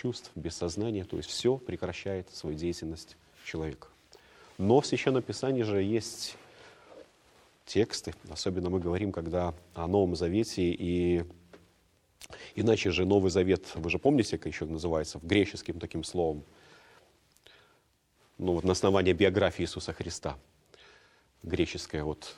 чувств, без сознания, то есть все прекращает свою деятельность человека. Но в Священном Писании же есть тексты, особенно мы говорим, когда о Новом Завете, и иначе же Новый Завет, вы же помните, как еще называется, греческим таким словом, ну вот на основании биографии Иисуса Христа, греческое вот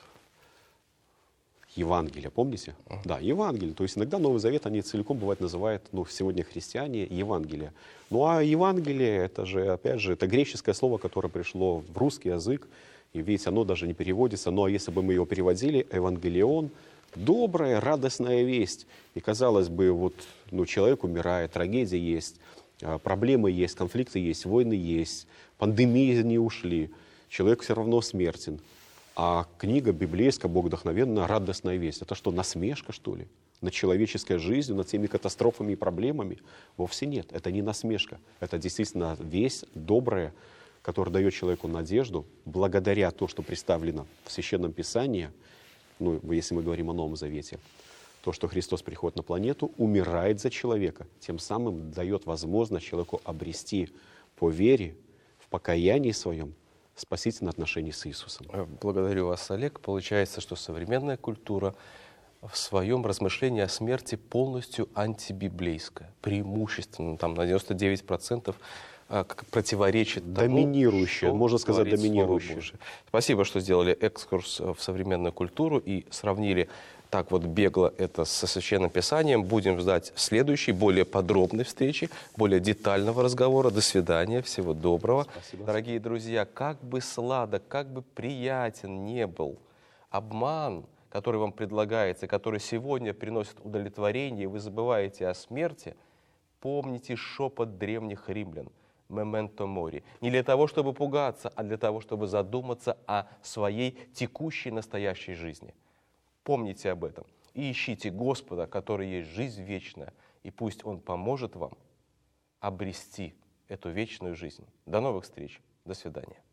Евангелие, помните? Да, Евангелие. То есть иногда Новый Завет они целиком бывает называют, ну, сегодня христиане, Евангелие. Ну а Евангелие, это же, опять же, это греческое слово, которое пришло в русский язык, и видите, оно даже не переводится. Ну а если бы мы его переводили, Евангелион, добрая, радостная весть. И казалось бы, вот, ну, человек умирает, трагедия есть, проблемы есть, конфликты есть, войны есть, пандемии не ушли, человек все равно смертен. А книга библейская, богодухновенная, радостная весть. Это что, насмешка, что ли? Над человеческой жизнью, над всеми катастрофами и проблемами? Вовсе нет. Это не насмешка. Это действительно весть добрая, которая дает человеку надежду, благодаря тому, что представлено в Священном Писании, ну, если мы говорим о Новом Завете, то, что Христос приходит на планету, умирает за человека, тем самым дает возможность человеку обрести по вере, в покаянии своем, спасительное отношение с Иисусом. Благодарю вас, Олег. Получается, что современная культура в своем размышлении о смерти полностью антибиблейская, преимущественно, там на 99% противоречит тому, доминирующая, можно сказать, доминирующая. Спасибо, что сделали экскурс в современную культуру и сравнили так вот бегло это со Священным Писанием. Будем ждать следующей, более подробной встречи, более детального разговора. До свидания, всего доброго. Спасибо. Дорогие друзья, как бы сладок, как бы приятен не был обман, который вам предлагается, который сегодня приносит удовлетворение, и вы забываете о смерти, помните шепот древних римлян. «Мементо мори». Не для того, чтобы пугаться, а для того, чтобы задуматься о своей текущей настоящей жизни. Помните об этом и ищите Господа, который есть жизнь вечная, и пусть Он поможет вам обрести эту вечную жизнь. До новых встреч. До свидания.